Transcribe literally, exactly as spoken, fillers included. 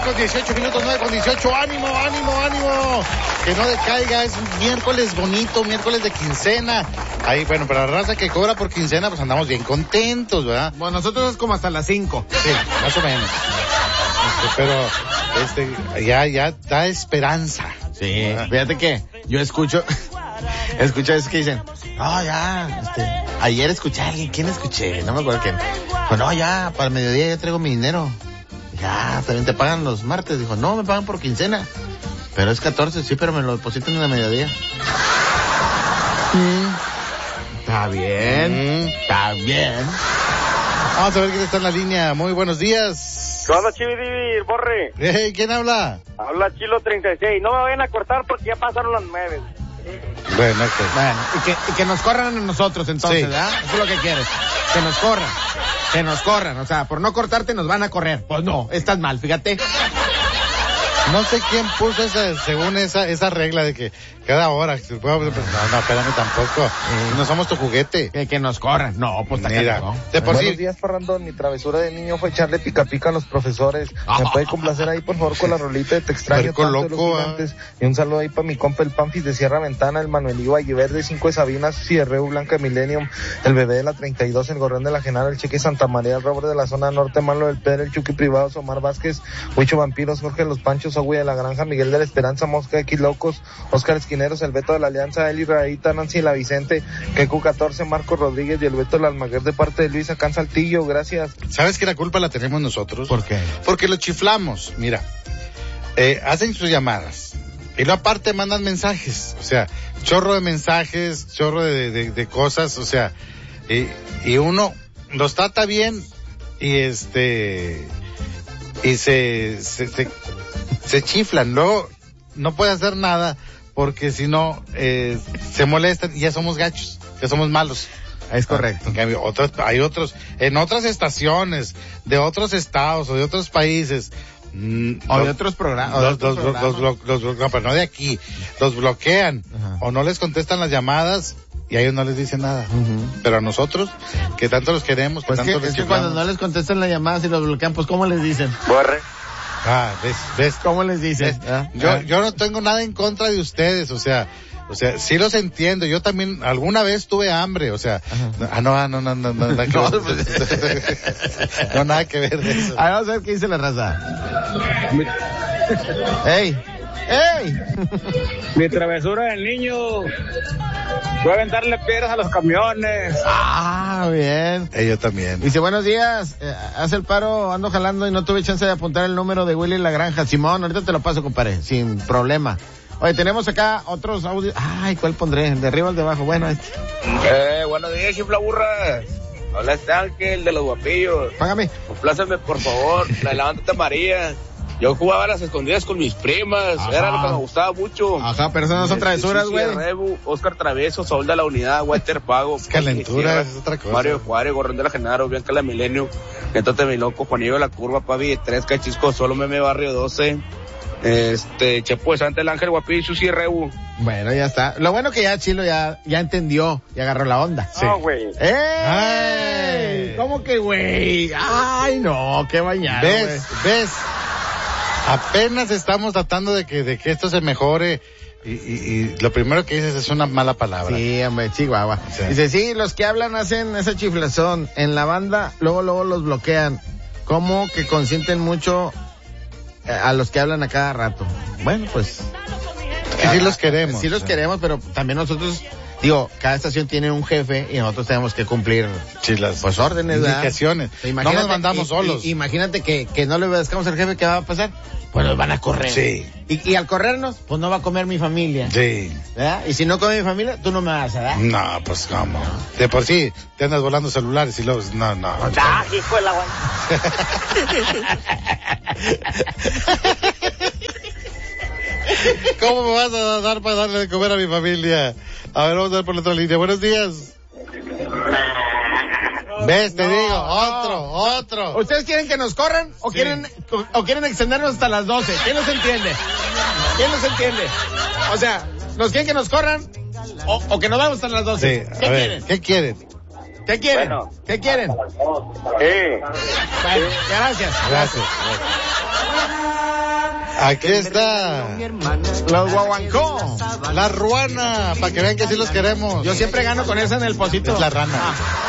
con dieciocho minutos, nueve con dieciocho. Ánimo, ánimo, ánimo. Que no decaiga, es miércoles bonito, miércoles de quincena. Ahí, bueno, para la raza que cobra por quincena, pues andamos bien contentos, ¿verdad? Bueno, nosotros es como hasta las cinco. Sí, más o menos. Este, pero, este, ya, ya da esperanza. Sí, ¿verdad? Fíjate que yo escucho, escucho eso que dicen, no, ya, este, ayer escuché a alguien, ¿quién escuché? No me acuerdo quién. Pues no, ya, para el mediodía ya traigo mi dinero. Ya, también te pagan los martes. Dijo, no, me pagan por quincena. Pero es catorce, sí, pero me lo depositan en el mediodía. Mm. Está bien, mm. está bien. Vamos a ver quién está en la línea. Muy buenos días. ¿Qué onda, Chividivir, Borre? Hey, ¿quién habla? Habla Chilo treinta y seis. No me vayan a cortar porque ya pasaron las nueve. Bueno, okay. Bueno, y que, y que nos corran a nosotros entonces, sí. ¿Verdad? Eso es lo que quieres. Que nos corran. Que nos corran. O sea, por no cortarte nos van a correr. Pues no, estás mal, fíjate. No sé quién puso esa, según esa, esa regla de que cada hora, no, no, espérame tampoco, eh, no somos tu juguete. Que, que nos corran, no, pues mira, ¿no? De por Buenos sí. días, Parrandón, mi travesura de niño fue echarle pica pica a los profesores. ¿Me puede complacer ahí, por favor, con la rolita de Te extraño tanto loco, de los gigantes? Y un saludo ahí para mi compa el Panfis de Sierra Ventana, el Manuelillo Valleverde, cinco de Sabinas, Cierreu Blanca Millennium, el bebé de la treinta y dos, el gorrión de la Genara, el Cheque Santa María, el Robert de la zona norte, Malo del Pedro, el Chucky Privados, Omar Vázquez, Huicho Vampiros, Jorge Los Panchos, Agüey de la Granja, Miguel de la Esperanza, Mosca X Locos, Oscar Esquineros, el Beto de la Alianza, Eli Raíta, Nancy La Vicente, Keku catorce, Marcos Rodríguez y el Beto de la Almaguer de parte de Luis acá en Saltillo, gracias. ¿Sabes que la culpa la tenemos nosotros? ¿Por qué? Porque lo chiflamos, mira, eh, hacen sus llamadas y luego aparte mandan mensajes, o sea, chorro de mensajes, chorro de, de, de cosas, o sea, y, y uno los trata bien y este, y se, se, se, se chiflan, luego no puede hacer nada porque si no, eh, se molestan y ya somos gachos, ya somos malos. Es correcto. En cambio, otros, hay otros, en otras estaciones, de otros estados o de otros países, mm, o los, de otros programas, los, los, los, los, los, los, los, no, pero no de aquí, los bloquean, ajá, o no les contestan las llamadas y a ellos no les dicen nada. Uh-huh. Pero a nosotros, que tanto los queremos, que pues tanto que, les es que queremos. cuando no les contestan las llamadas y los bloquean, pues ¿cómo les dicen? Borre. Ah, ves, ves. ¿Cómo les dicen? ¿Ah? Yo, yo no tengo nada en contra de ustedes, o sea, o sea, sí los entiendo. Yo también alguna vez tuve hambre, o sea, ajá, ah, no, no, no, no, no, nada que no, ver. No, nada que ver de eso. A ver, vamos a ver qué dice la raza. ¡Ey! ¡Ey! Mi travesura del niño fue aventarle piedras a los camiones. Ah, bien. Eh, yo también. Dice, buenos días, eh, haz el paro, ando jalando y no tuve chance de apuntar el número de Willy La Granja. Simón, ahorita te lo paso, compadre, sin problema. Oye, tenemos acá otros audios. Ay, ¿cuál pondré? ¿De arriba o de abajo? Bueno, este. Eh, buenos días, chifla burras. Hola, este Ángel de los Guapillos. Págame. Compláceme, por favor, la levántate María. Yo jugaba a las escondidas con mis primas, ajá, era lo que me gustaba mucho. Ajá, pero esas no son travesuras, güey. Rebu, Oscar Travieso, Saúl de la Unidad, Walter Pago. Es calentura, es otra cosa. Mario Juárez, Gorrón de la Genaro, Bianca la Milenio, Entonces mi loco, Juanillo de la Curva, Pavi de tres, Cachisco, Solo Meme Barrio doce, este, Chepo de Santa, el Ángel Guapillo, Susi Rebu. Bueno, ya está. Lo bueno que ya Chilo ya, ya entendió y agarró la onda. Sí. No, güey. ¡Ey! ¿Cómo que güey? Ay, no, qué bañado. ¿Ves? Wey. ¿Ves? Apenas estamos tratando de que, de que esto se mejore y, y, y lo primero que dices es una mala palabra. Sí, hombre, Chihuahua. Sí. Dice, sí, los que hablan hacen esa chiflazón. En la banda, luego, luego los bloquean. ¿Cómo que consienten mucho a los que hablan a cada rato? Bueno, pues. Que sí los queremos. Sí los queremos, pero también nosotros, digo, cada estación tiene un jefe y nosotros tenemos que cumplir sí, las pues órdenes, indicaciones. No nos mandamos y, solos. Y, imagínate que, que no le obedezcamos al jefe, ¿qué va a pasar? Pues nos van a correr. Sí. Y, y al corrernos, pues no va a comer mi familia. Sí. ¿Verdad? Y si no come mi familia, tú no me vas a dar. No, pues cómo. De por sí, te andas volando celulares y luego, no, no. Ah, hijo de la guay. ¿Cómo me vas a dar para darle de comer a mi familia? A ver, vamos a ver por la otra línea. Buenos días. ¿Ves? Te no, digo, otro, no. otro. ¿Ustedes quieren que nos corran o sí. quieren o, o quieren extendernos hasta las doce? ¿Quién nos entiende? ¿Quién nos entiende? O sea, ¿nos quieren que nos corran o, o que nos vamos hasta las doce? Sí. ¿Qué a quieren? Ver, ¿qué quieren? ¿Qué quieren? Bueno. ¿Qué quieren? Sí. Bueno, gracias. Gracias. gracias. Aquí está. Los guaguancó. La ruana, para que vean que sí los queremos. Yo siempre gano con esa en el pocito. Es la rana. Ah.